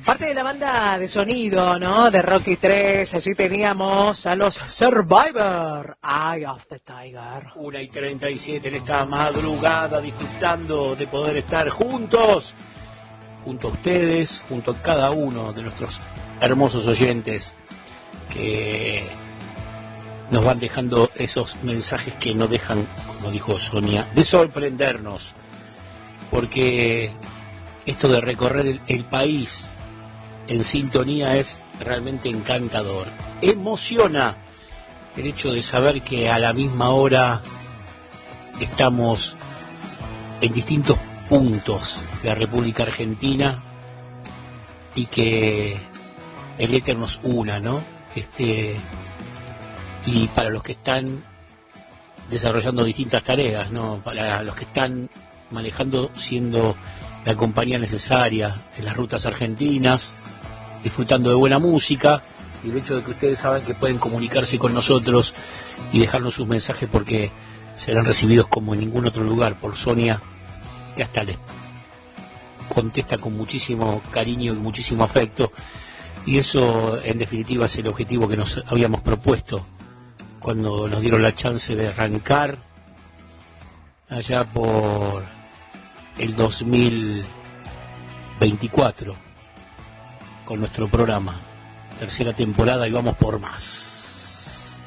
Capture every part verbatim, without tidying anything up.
Parte de la banda de sonido, ¿no? De Rocky tres, allí teníamos a los Survivor, Eye of the Tiger. una y treinta y siete en esta madrugada, disfrutando de poder estar juntos, junto a ustedes, junto a cada uno de nuestros hermosos oyentes que nos van dejando esos mensajes que no dejan, como dijo Sonia, de sorprendernos, porque esto de recorrer el, el país en sintonía es realmente encantador. Emociona el hecho de saber que a la misma hora estamos en distintos puntos de la República Argentina y que el éter nos una, ¿no? Este, y para los que están desarrollando distintas tareas, ¿no? Para los que están manejando, siendo la compañía necesaria en las rutas argentinas, disfrutando de buena música, y el hecho de que ustedes saben que pueden comunicarse con nosotros y dejarnos sus mensajes porque serán recibidos como en ningún otro lugar por Sonia, que hasta les contesta con muchísimo cariño y muchísimo afecto, y eso en definitiva es el objetivo que nos habíamos propuesto cuando nos dieron la chance de arrancar allá por el dos mil veinticuatro con nuestro programa, tercera temporada, y vamos por más.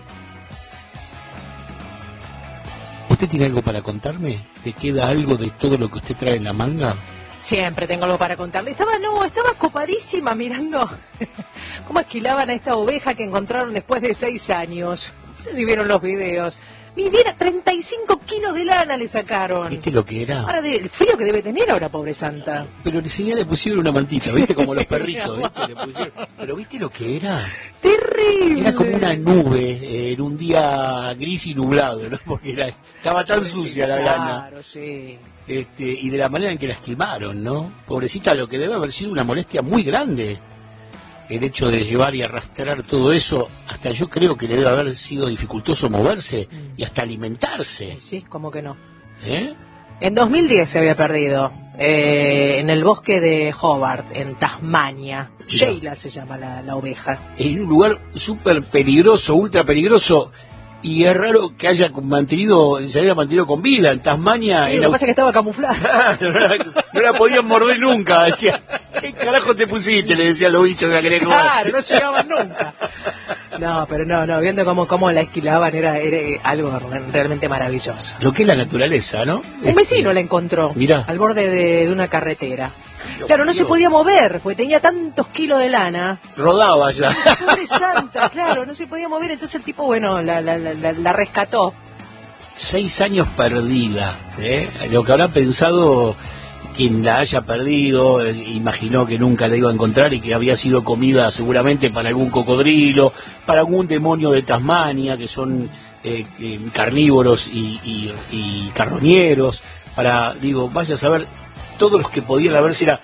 ¿Usted tiene algo para contarme? ¿Le queda algo de todo lo que usted trae en la manga? Siempre tengo algo para contarle. Estaba, no, estaba copadísima mirando cómo esquilaban a esta oveja que encontraron después de seis años. No sé si vieron los videos. Mira, treinta y cinco kilos de lana le sacaron. ¿Viste lo que era? Ahora, de, el frío que debe tener ahora, pobre santa. Pero enseguida le pusieron una mantita, ¿viste? Como los perritos, ¿viste? Le pusieron... Pero ¿viste lo que era? Terrible. Era como una nube eh, en un día gris y nublado, ¿no? Porque era, estaba tan sucia la lana. Claro, sí. Este, y de la manera en que la esquimaron, ¿no? Pobrecita, lo que debe haber sido una molestia muy grande. El hecho de llevar y arrastrar todo eso, hasta yo creo que le debe haber sido dificultoso moverse mm. y hasta alimentarse. Sí, ¿cómo que no? ¿Eh? En dos mil diez se había perdido, eh, en el bosque de Hobart, en Tasmania. Mira. Sheila se llama la, la oveja. En un lugar súper peligroso, ultra peligroso. Y es raro que haya mantenido, se haya mantenido con vida en Tasmania. Sí, en lo que pasa es que estaba camuflada. no, la, no la podían morder nunca. Decía, ¿qué carajo te pusiste? Le decía a los bichos que querían comer. Claro, no llegaban nunca. No, pero no, no, viendo cómo, cómo la esquilaban era, era algo realmente maravilloso. Lo que es la naturaleza, ¿no? Un este, vecino la encontró, mirá, al borde de, de una carretera. Claro, no Dios. Se podía mover, porque tenía tantos kilos de lana. Rodaba ya. Pobre santa, claro, no se podía mover, entonces el tipo, bueno, la, la, la, la rescató. Seis años perdida, ¿eh? Lo que habrá pensado quien la haya perdido, eh, imaginó que nunca la iba a encontrar y que había sido comida seguramente para algún cocodrilo, para algún demonio de Tasmania, que son eh, eh, carnívoros y, y, y carroñeros, para, digo, vaya a saber... todos los que podían haber sido.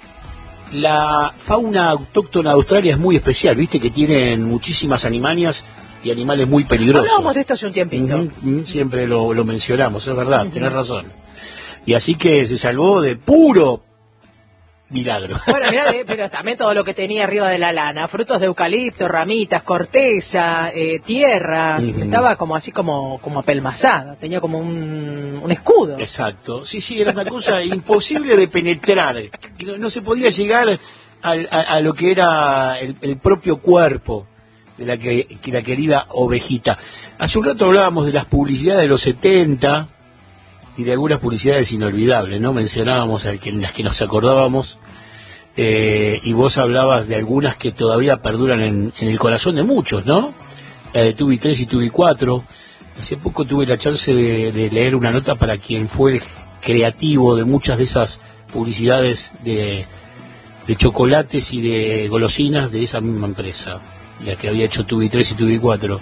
La fauna autóctona de Australia es muy especial, viste que tienen muchísimas animalias y animales muy peligrosos. Hablábamos de esto hace un tiempito. Uh-huh, uh-huh, siempre lo, lo mencionamos, es verdad, uh-huh. Tenés razón. Y así que se salvó de puro milagro. Bueno, mirá, eh, pero también todo lo que tenía arriba de la lana, frutos de eucalipto, ramitas, corteza, eh, tierra, uh-huh. Estaba como así como, como apelmazada, tenía como un, un escudo. Exacto, sí, sí, era una cosa imposible de penetrar, no, no se podía llegar a, a, a lo que era el, el propio cuerpo de la, que, que la querida ovejita. Hace un rato hablábamos de las publicidades de los setenta, y de algunas publicidades inolvidables, ¿no? Mencionábamos en las que nos acordábamos, eh, y vos hablabas de algunas que todavía perduran en, en el corazón de muchos, ¿no? La de Tubi tres y Tubi cuatro. Hace poco tuve la chance de, de leer una nota para quien fue el creativo de muchas de esas publicidades de, de chocolates y de golosinas de esa misma empresa, la que había hecho Tubi tres y Tubi cuatro.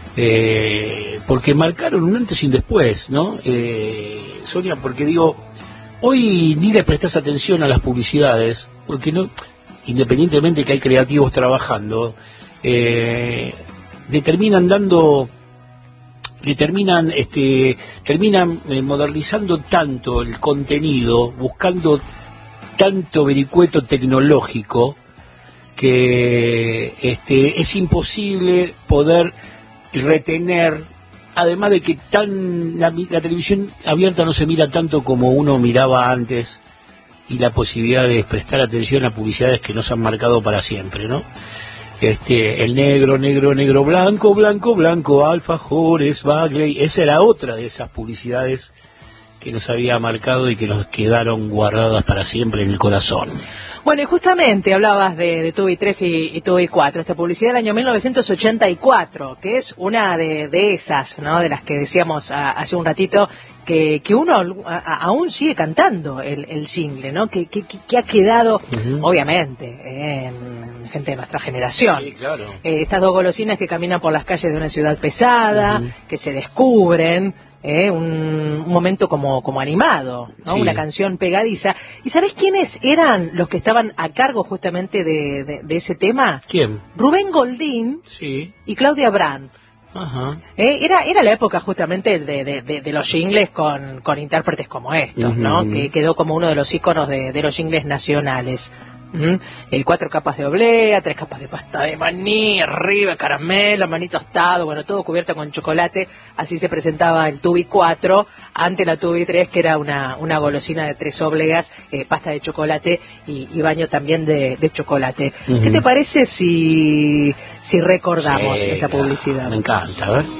Eh, porque marcaron un antes y un después, ¿no? Eh, Sonia, porque digo, hoy ni le prestás atención a las publicidades, porque no, independientemente que hay creativos trabajando, eh, le terminan dando, le terminan, este, terminan eh, modernizando tanto el contenido, buscando tanto vericueto tecnológico que este, es imposible poder retener, además de que tan la, la televisión abierta no se mira tanto como uno miraba antes, y la posibilidad de prestar atención a publicidades que nos han marcado para siempre, ¿no? Este, el negro, negro, negro, blanco, blanco, blanco, alfajores, Bagley, esa era otra de esas publicidades que nos había marcado y que nos quedaron guardadas para siempre en el corazón. Bueno, y justamente hablabas de, de Tubi tres y, y Tubi cuatro, esta publicidad del año mil novecientos ochenta y cuatro, que es una de, de esas, ¿no? De las que decíamos a, hace un ratito, que, que uno a, a, aún sigue cantando el, el jingle, ¿no? Que, que, que ha quedado, uh-huh. obviamente, en, en gente de nuestra generación. Sí, claro. Eh, estas dos golosinas que caminan por las calles de una ciudad pesada, uh-huh. que se descubren. Eh, un, un momento como, como animado, ¿no? Sí. Una canción pegadiza. ¿Y sabés quiénes eran los que estaban a cargo justamente de, de, de ese tema? ¿Quién? Rubén Goldín sí. y Claudia Brandt. Ajá. Eh, era, era la época justamente de, de, de, de los jingles con, con intérpretes como estos, uh-huh. ¿no? Que quedó como uno de los íconos de, de los jingles nacionales. Uh-huh. Eh, cuatro capas de oblea, tres capas de pasta de maní, arriba caramelo, maní tostado, bueno, todo cubierto con chocolate. Así se presentaba el Tubi cuatro ante la Tubi tres, que era una, una golosina de tres obleas, eh, pasta de chocolate y, y baño también de, de chocolate. Uh-huh. ¿Qué te parece si, si recordamos sí, esta publicidad? Me encanta, a ver.